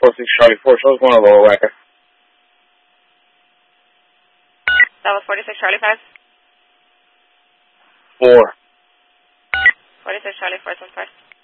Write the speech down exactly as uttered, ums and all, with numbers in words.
four six Charlie four, shows going to Lower Wacker. That was forty-six Charlie five? four. forty-six Charlie four, ten five.